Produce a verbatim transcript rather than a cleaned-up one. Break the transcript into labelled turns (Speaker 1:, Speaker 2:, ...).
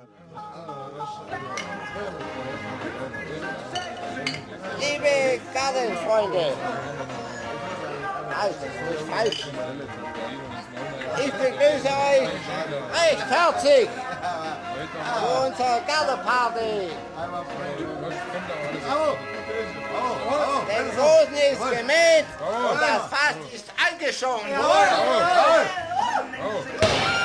Speaker 1: Liebe Gartenfreunde, also, das ist falsch. Ich begrüße euch recht herzlich zu unserer Gartenparty. Der Rosen ist gemäht und das Fass ist angeschoben.